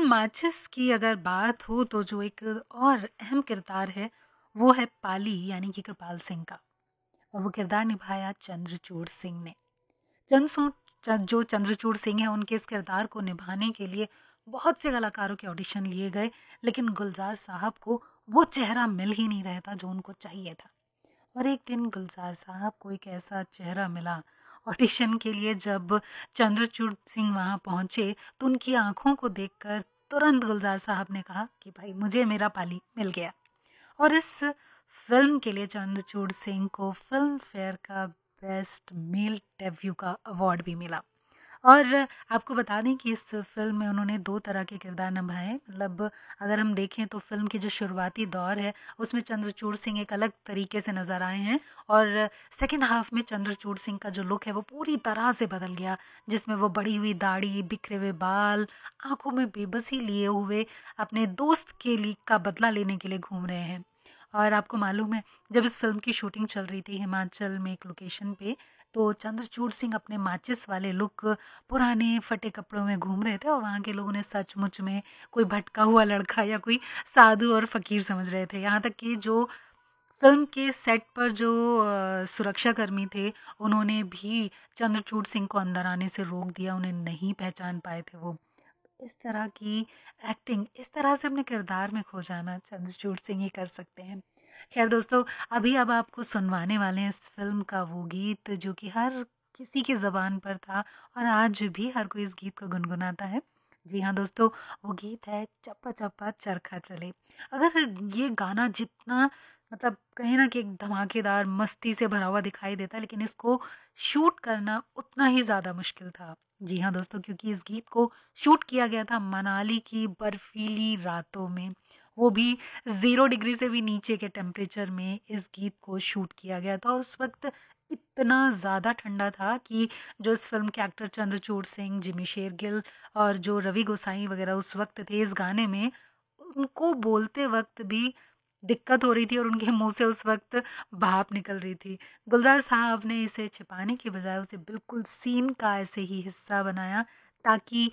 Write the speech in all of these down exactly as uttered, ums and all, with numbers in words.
माचिस की अगर बात हो तो जो एक और अहम किरदार है वो है पाली यानी कि कृपाल सिंह का। और वो किरदार निभाया चंद्रचूड़ सिंह ने। चंद्रचूड़ च- जो चंद्रचूड़ सिंह है उनके इस किरदार को निभाने के लिए बहुत से कलाकारों के ऑडिशन लिए गए, लेकिन गुलजार साहब को वो चेहरा मिल ही नहीं रहा था जो उनको चाहिए था। और एक दिन गुलजार साहब को एक ऐसा चेहरा मिला ऑडिशन के लिए। जब चंद्रचूड़ सिंह वहां पहुंचे तो उनकी आंखों को देखकर तुरंत गुलजार साहब ने कहा कि भाई मुझे मेरा पाली मिल गया। और इस फिल्म के लिए चंद्रचूड़ सिंह को फिल्म फेयर का बेस्ट मेल डेब्यू का अवार्ड भी मिला। और आपको बता दें कि इस फ़िल्म में उन्होंने दो तरह के किरदार निभाए। मतलब अगर हम देखें तो फ़िल्म की जो शुरुआती दौर है, उसमें चंद्रचूड़ सिंह एक अलग तरीके से नज़र आए हैं। और सेकंड हाफ़ में चंद्रचूड़ सिंह का जो लुक है, वो पूरी तरह से बदल गया, जिसमें वो बढ़ी हुई दाढ़ी, बिखरे हुए बाल, आँखों में बेबसी लिए हुए अपने दोस्त के लिए का बदला लेने के लिए घूम रहे हैं। और आपको मालूम है, जब इस फ़िल्म की शूटिंग चल रही थी हिमाचल में एक लोकेशन पे, तो चंद्रचूड़ सिंह अपने माचिस वाले लुक, पुराने फटे कपड़ों में घूम रहे थे और वहाँ के लोग उन्हें सचमुच में कोई भटका हुआ लड़का या कोई साधु और फकीर समझ रहे थे। यहाँ तक कि जो फिल्म के सेट पर जो अ, सुरक्षाकर्मी थे, उन्होंने भी चंद्रचूड़ सिंह को अंदर आने से रोक दिया, उन्हें नहीं पहचान पाए थे वो। इस तरह की एक्टिंग, इस तरह से अपने किरदार में खो जाना चंद्रचूड़ सिंह ही कर सकते हैं। खैर दोस्तों, अभी अब आपको सुनवाने वाले हैं इस फिल्म का वो गीत जो कि हर किसी की ज़बान पर था और आज भी हर कोई इस गीत को गुनगुनाता है। जी हाँ दोस्तों, वो गीत है चप्पा चप्पा चरखा चले। अगर ये गाना जितना मतलब कहीं ना कि एक धमाकेदार मस्ती से भरा हुआ दिखाई देता है, लेकिन इसको शूट करना उतना ही ज़्यादा मुश्किल था। जी हाँ दोस्तों, क्योंकि इस गीत को शूट किया गया था मनाली की बर्फीली रातों में, वो भी ज़ीरो डिग्री से भी नीचे के टेम्परेचर में इस गीत को शूट किया गया था। और उस वक्त इतना ज़्यादा ठंडा था कि जो इस फिल्म के एक्टर चंद्रचूड़ सिंह, जिमी शेरगिल और जो रवि गोसाई वगैरह उस वक्त थे इस गाने में, उनको बोलते वक्त भी दिक्कत हो रही थी और उनके मुंह से उस वक्त भाप निकल रही थी। गुलजार साहब ने इसे छिपाने की बजाय उसे बिल्कुल सीन का ऐसे ही हिस्सा बनाया, ताकि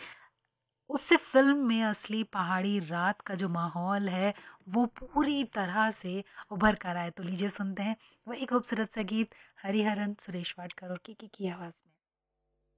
उससे फ़िल्म में असली पहाड़ी रात का जो माहौल है, वो पूरी तरह से उभर कर आए। तो लीजिए सुनते हैं वही खूबसूरत सा गीत, हरिहरन सुरेश वाडकर और किकी की आवाज़ में।